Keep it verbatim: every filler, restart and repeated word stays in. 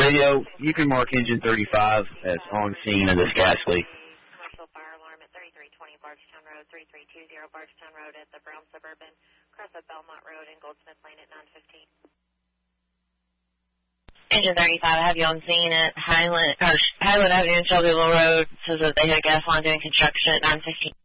radio, you can mark engine thirty-five as on scene of this gas leak. Commercial fire alarm at thirty-three twenty Bardstown Road, thirty-three twenty Bardstown Road at the Brown Suburban, cross at Belmont Road and Goldsmith Lane at nine fifteen. Engine thirty-five, I have you on scene at Highland, or Highland Avenue and Shelbyville Road. Says that they had a gas line doing construction at nine fifteen.